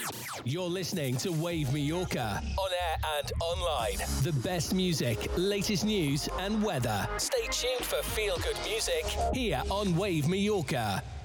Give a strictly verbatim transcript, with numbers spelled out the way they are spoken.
You're listening to Wave Mallorca, on air and online. The best music, latest news and weather. Stay tuned for feel-good music here on Wave Mallorca.